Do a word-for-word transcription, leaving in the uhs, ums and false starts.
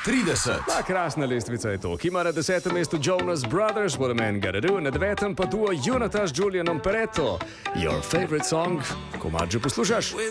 trideset. Ta krasna lestvica je to, ki ima na desetem mestu Jonas Brothers, What a Man Gotta Do, na devetem pa duo Junata z Julianom Peretto. Your favorite song, komad že poslušaš?